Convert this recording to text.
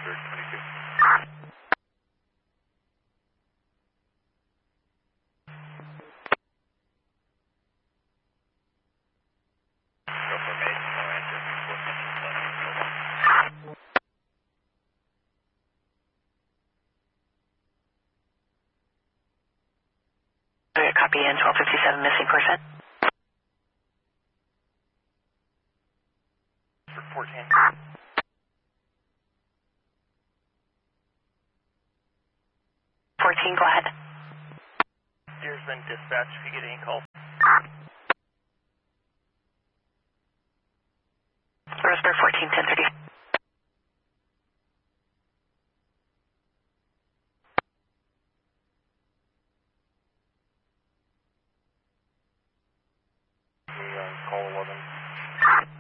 Pittsburgh 22. Go for base, no answer. Copy in 1257, missing person. 14. 14, go ahead. Deersman dispatch, if you get any call